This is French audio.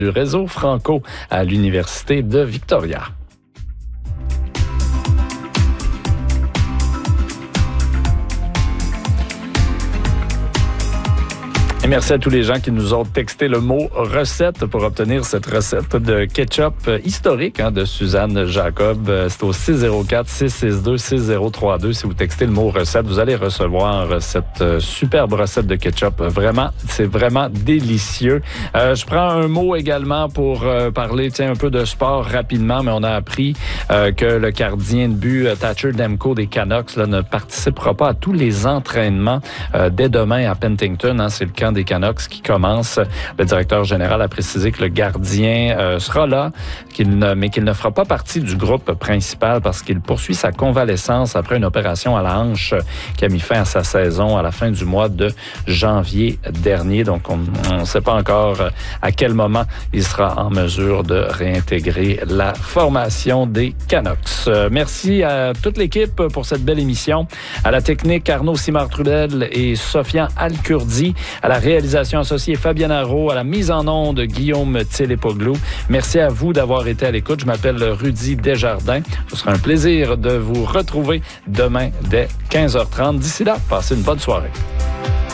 du réseau Franco à l'Université de Victoria. Et merci à tous les gens qui nous ont texté le mot recette pour obtenir cette recette de ketchup historique de Suzanne Jacob. C'est au 604-662-6032. Si vous textez le mot recette, vous allez recevoir cette superbe recette de ketchup. Vraiment, c'est vraiment délicieux. Je prends un mot également pour parler un peu de sport rapidement, mais on a appris que le gardien de but Thatcher Demko des Canucks ne participera pas à tous les entraînements dès demain à Penticton. C'est le camp des Canucks qui commence. Le directeur général a précisé que le gardien sera là, mais qu'il ne fera pas partie du groupe principal parce qu'il poursuit sa convalescence après une opération à la hanche qui a mis fin à sa saison à la fin du mois de janvier dernier. Donc, on ne sait pas encore à quel moment il sera en mesure de réintégrer la formation des Canucks. Merci à toute l'équipe pour cette belle émission. À la technique, Arnaud Simard-Trudel et Sofian Al-Kurdi. À la réalisation associée, Fabien Haro. À la mise en onde, Guillaume Télépoglou. Merci à vous d'avoir été à l'écoute. Je m'appelle Rudy Desjardins. Ce sera un plaisir de vous retrouver demain dès 15h30. D'ici là, passez une bonne soirée.